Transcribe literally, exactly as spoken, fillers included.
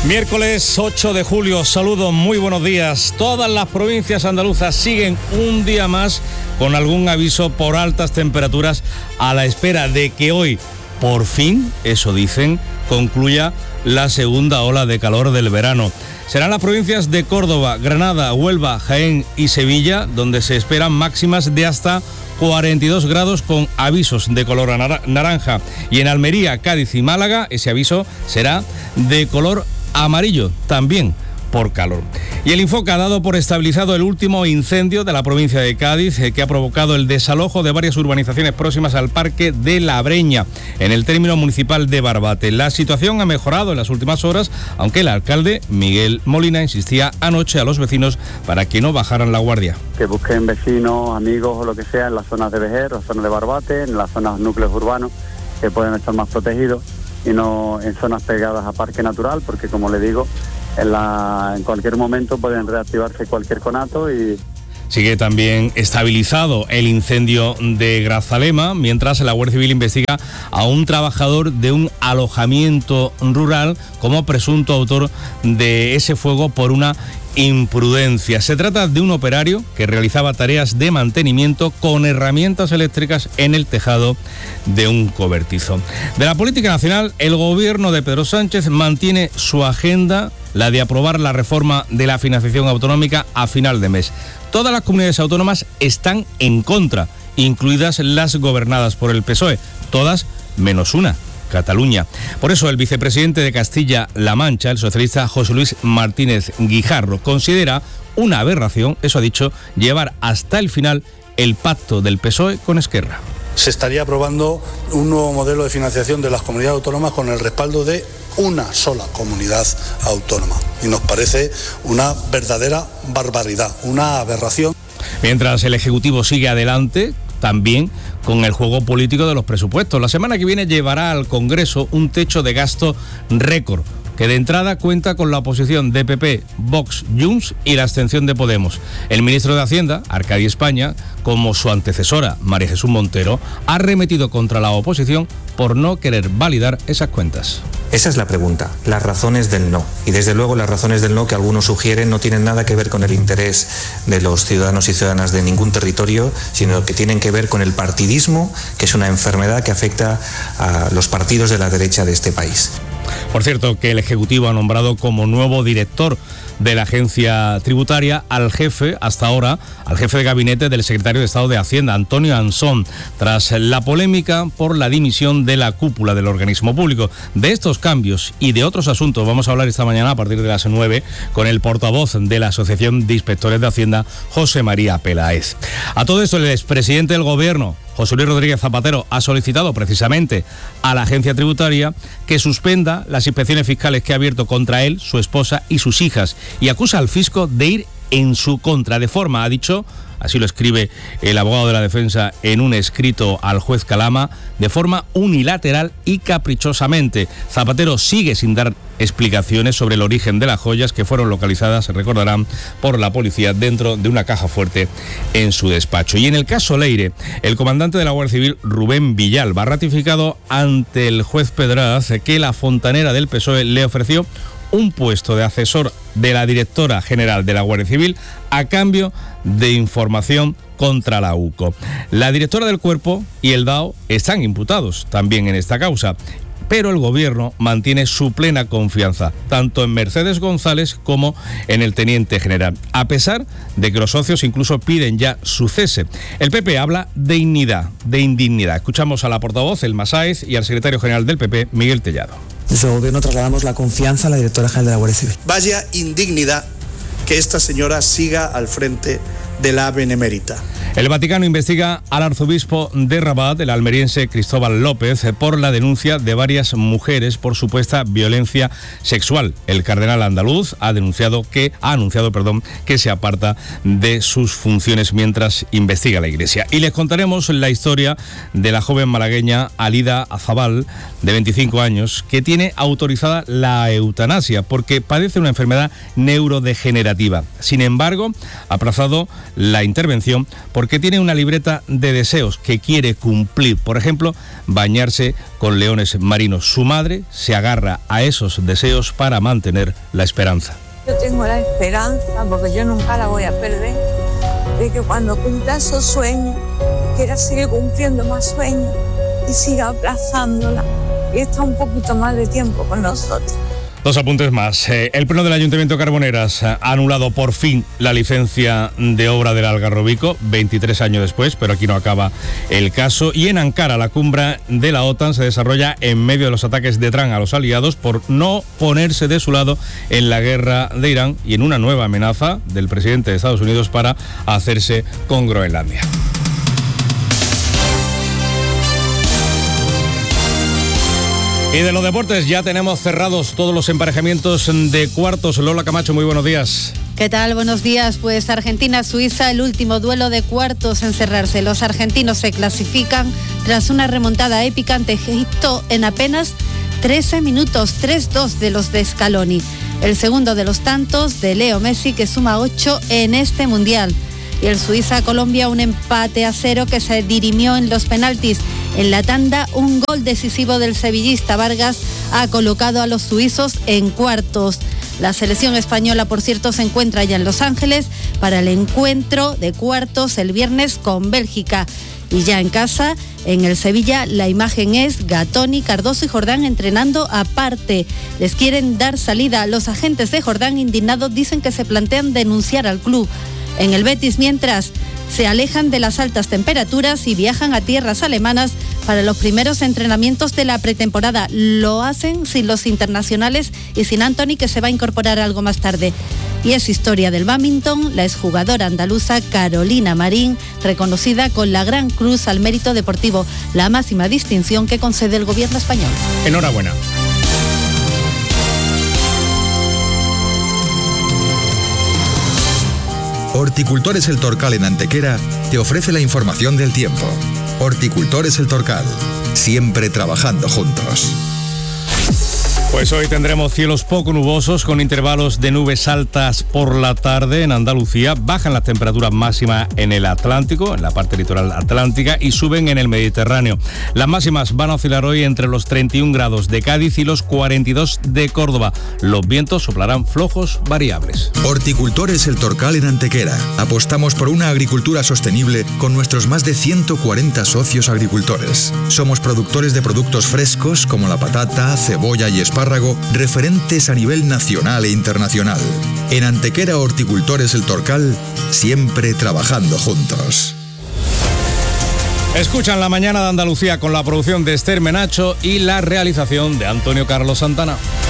Miércoles ocho de julio, saludos, muy buenos días. Todas las provincias andaluzas siguen un día más con algún aviso por altas temperaturas a la espera de que hoy, por fin, eso dicen, concluya la segunda ola de calor del verano. Serán las provincias de Córdoba, Granada, Huelva, Jaén y Sevilla, donde se esperan máximas de hasta cuarenta y dos grados con avisos de color naranja. Y en Almería, Cádiz y Málaga, ese aviso será de color amarillo, también por calor. Y el Infoca ha dado por estabilizado el último incendio de la provincia de Cádiz, eh, que ha provocado el desalojo de varias urbanizaciones próximas al Parque de la Breña, en el término municipal de Barbate. La situación ha mejorado en las últimas horas, aunque el alcalde, Miguel Molina, insistía anoche a los vecinos para que no bajaran la guardia. Que busquen vecinos, amigos o lo que sea en las zonas de Vejer, las zonas de Barbate, en las zonas núcleos urbanos, que pueden estar más protegidos, y no en zonas pegadas a parque natural, porque como le digo, en, la, en cualquier momento pueden reactivarse cualquier conato. Y sigue también estabilizado el incendio de Grazalema, mientras la Guardia Civil investiga a un trabajador de un alojamiento rural como presunto autor de ese fuego por una imprudencia. Se trata de un operario que realizaba tareas de mantenimiento con herramientas eléctricas en el tejado de un cobertizo. De la política nacional, el gobierno de Pedro Sánchez mantiene su agenda, la de aprobar la reforma de la financiación autonómica a final de mes. Todas las comunidades autónomas están en contra, incluidas las gobernadas por el P S O E, todas menos una, Cataluña. Por eso el vicepresidente de Castilla-La Mancha, el socialista José Luis Martínez Guijarro, considera una aberración, eso ha dicho, llevar hasta el final el pacto del P S O E con Esquerra. Se estaría aprobando un nuevo modelo de financiación de las comunidades autónomas con el respaldo de una sola comunidad autónoma. Y nos parece una verdadera barbaridad, una aberración. Mientras el Ejecutivo sigue adelante, también con el juego político de los presupuestos. La semana que viene llevará al Congreso un techo de gasto récord, que de entrada cuenta con la oposición de P P, Vox, Junts y la abstención de Podemos. El ministro de Hacienda, Arcadi España, como su antecesora, María Jesús Montero, ha arremetido contra la oposición por no querer validar esas cuentas. Esa es la pregunta, las razones del no. Y desde luego las razones del no que algunos sugieren no tienen nada que ver con el interés de los ciudadanos y ciudadanas de ningún territorio, sino que tienen que ver con el partidismo, que es una enfermedad que afecta a los partidos de la derecha de este país. Por cierto, que el Ejecutivo ha nombrado como nuevo director de la agencia tributaria al jefe, hasta ahora, al jefe de gabinete del secretario de Estado de Hacienda, Antonio Ansón, tras la polémica por la dimisión de la cúpula del organismo público. De estos cambios y de otros asuntos vamos a hablar esta mañana a partir de las nueve con el portavoz de la Asociación de Inspectores de Hacienda, José María Peláez. A todo esto, el expresidente del Gobierno, José Luis Rodríguez Zapatero, ha solicitado precisamente a la agencia tributaria que suspenda las inspecciones fiscales que ha abierto contra él, su esposa y sus hijas, y acusa al fisco de ir en su contra de forma, ha dicho, así lo escribe el abogado de la defensa en un escrito al juez Calama, de forma unilateral y caprichosamente. Zapatero sigue sin dar explicaciones sobre el origen de las joyas que fueron localizadas, se recordarán, por la policía dentro de una caja fuerte en su despacho. Y en el caso Leire, el comandante de la Guardia Civil, Rubén Villalba, ha ratificado ante el juez Pedraz que la fontanera del P S O E le ofreció un puesto de asesor de la directora general de la Guardia Civil a cambio de información contra la U C O. La directora del cuerpo y el D A O están imputados también en esta causa, pero el gobierno mantiene su plena confianza, tanto en Mercedes González como en el teniente general, a pesar de que los socios incluso piden ya su cese. El P P habla de indignidad, de indignidad. Escuchamos a la portavoz, Elma Sáez, y al secretario general del P P, Miguel Tellado. Desde el gobierno trasladamos la confianza a la directora general de la Guardia Civil. Vaya indignidad que esta señora siga al frente de la Benemérita. El Vaticano investiga al arzobispo de Rabat, el almeriense Cristóbal López, por la denuncia de varias mujeres por supuesta violencia sexual. El cardenal andaluz ha denunciado que ha anunciado, perdón, que se aparta de sus funciones mientras investiga la Iglesia. Y les contaremos la historia de la joven malagueña Alida Azabal, de veinticinco años, que tiene autorizada la eutanasia porque padece una enfermedad neurodegenerativa. Sin embargo, ha aplazado la intervención por porque tiene una libreta de deseos que quiere cumplir. Por ejemplo, bañarse con leones marinos. Su madre se agarra a esos deseos para mantener la esperanza. Yo tengo la esperanza, porque yo nunca la voy a perder, de que cuando cumpla esos sueños, quiera seguir cumpliendo más sueños y siga aplazándola y está un poquito más de tiempo con nosotros. Dos apuntes más. Eh, el Pleno del Ayuntamiento de Carboneras ha anulado por fin la licencia de obra del Algarrobico, veintitrés años después, pero aquí no acaba el caso. Y en Ankara, la cumbre de la OTAN se desarrolla en medio de los ataques de Trump a los aliados por no ponerse de su lado en la guerra de Irán y en una nueva amenaza del presidente de Estados Unidos para hacerse con Groenlandia. Y de los deportes ya tenemos cerrados todos los emparejamientos de cuartos. Lola Camacho, muy buenos días. ¿Qué tal? Buenos días. Pues Argentina-Suiza, el último duelo de cuartos en cerrarse. Los argentinos se clasifican tras una remontada épica ante Egipto en apenas trece minutos, tres dos de los de Scaloni. El segundo de los tantos de Leo Messi, que suma ocho en este Mundial. Y el Suiza-Colombia, un empate a cero que se dirimió en los penaltis. En la tanda, un gol decisivo del sevillista Vargas ha colocado a los suizos en cuartos. La selección española, por cierto, se encuentra ya en Los Ángeles para el encuentro de cuartos el viernes con Bélgica. Y ya en casa, en el Sevilla, la imagen es Gatoni, Cardoso y Jordán entrenando aparte. Les quieren dar salida. Los agentes de Jordán, indignados, dicen que se plantean denunciar al club. En el Betis, mientras, se alejan de las altas temperaturas y viajan a tierras alemanas para los primeros entrenamientos de la pretemporada. Lo hacen sin los internacionales y sin Anthony, que se va a incorporar algo más tarde. Y es historia del bádminton, la exjugadora andaluza Carolina Marín, reconocida con la Gran Cruz al Mérito Deportivo, la máxima distinción que concede el gobierno español. Enhorabuena. Horticultores El Torcal en Antequera te ofrece la información del tiempo. Horticultores El Torcal, siempre trabajando juntos. Pues hoy tendremos cielos poco nubosos con intervalos de nubes altas por la tarde en Andalucía. Bajan las temperaturas máximas en el Atlántico, en la parte litoral atlántica, y suben en el Mediterráneo. Las máximas van a oscilar hoy entre los treinta y un grados de Cádiz y los cuarenta y dos de Córdoba. Los vientos soplarán flojos variables. Horticultores El Torcal en Antequera. Apostamos por una agricultura sostenible con nuestros más de ciento cuarenta socios agricultores. Somos productores de productos frescos como la patata, cebolla y espárrago, referentes a nivel nacional e internacional. En Antequera, Horticultores El Torcal, siempre trabajando juntos. Escuchan La Mañana de Andalucía con la producción de Esther Menacho y la realización de Antonio Carlos Santana.